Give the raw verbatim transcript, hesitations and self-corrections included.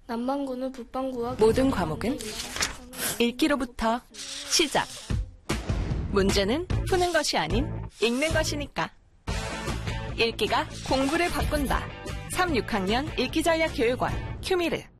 남반구는 북반구와 모든 과목은 읽기로부터 시작. 문제는 푸는 것이 아닌 읽는 것이니까. 읽기가 공부를 바꾼다. 삼, 육 학년 읽기전략교육원 큐미르.